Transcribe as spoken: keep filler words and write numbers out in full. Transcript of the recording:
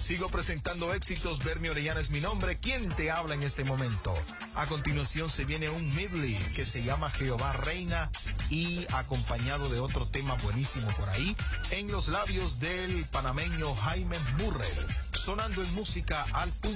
Sigo presentando éxitos. Bernie Orellana es mi nombre. ¿Quién te habla en este momento? A continuación se viene un medley que se llama Jehová Reina y acompañado de otro tema buenísimo por ahí en los labios del panameño Jaime Murray, sonando en música al punto.